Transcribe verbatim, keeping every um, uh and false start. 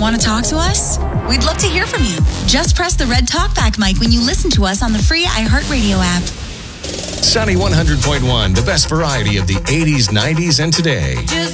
Want to talk to us? We'd love to hear from you. Just press the red talkback mic when you listen to us on the free iHeartRadio app. Sunny one hundred point one, the best variety of the eighties, nineties, and today.